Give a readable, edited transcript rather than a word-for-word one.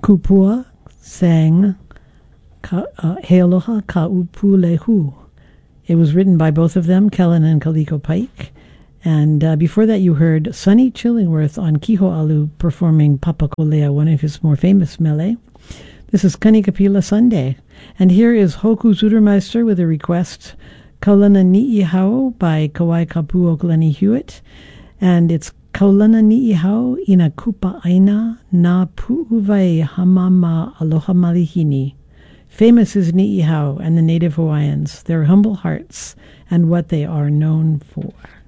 Kupua sang He Aloha Ka'upulehu. It was written by both of them, Kellen and Kaliko Pike. And before that, you heard Sonny Chillingworth on Kiho'alu performing Papakolea, one of his more famous mele. This is Kanikapila Sunday. And here is Hoku Zudermeister with a request, Kaulana Ni'ihau by Kawai Kapu Okalani Hewitt. And it's Kaulana Ni'ihau ina kupa aina na pu'uvai hamama aloha malihini. Famous is Ni'ihau and the native Hawaiians, their humble hearts, and what they are known for.